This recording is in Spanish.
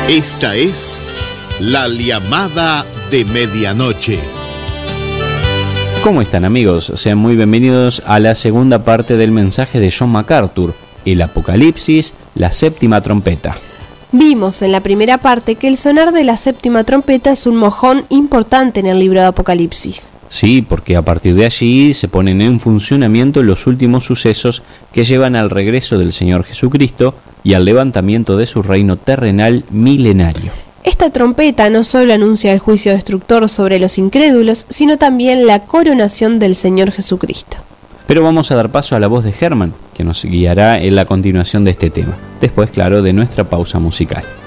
Esta es la llamada de medianoche. ¿Cómo están, amigos? Sean muy bienvenidos a la segunda parte del mensaje de John MacArthur, el Apocalipsis, la séptima trompeta. Vimos en la primera parte que el sonar de la séptima trompeta es un mojón importante en el libro de Apocalipsis. Sí, porque a partir de allí se ponen en funcionamiento los últimos sucesos que llevan al regreso del Señor Jesucristo y al levantamiento de su reino terrenal milenario. Esta trompeta no solo anuncia el juicio destructor sobre los incrédulos, sino también la coronación del Señor Jesucristo. Pero vamos a dar paso a la voz de Germán, que nos guiará en la continuación de este tema, después, claro, de nuestra pausa musical.